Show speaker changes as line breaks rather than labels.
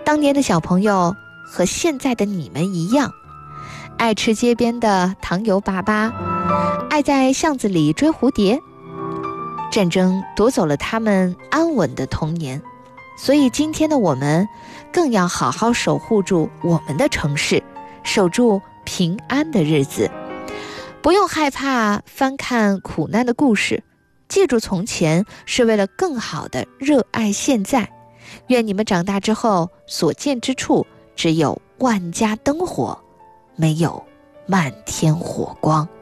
当年的小朋友和现在的你们一样，爱吃街边的糖油粑粑，爱在巷子里追蝴蝶。战争夺走了他们安稳的童年，所以今天的我们更要好好守护住我们的城市，守住平安的日子。不用害怕翻看苦难的故事，记住从前是为了更好的热爱现在。愿你们长大之后所见之处只有万家灯火，没有漫天火光。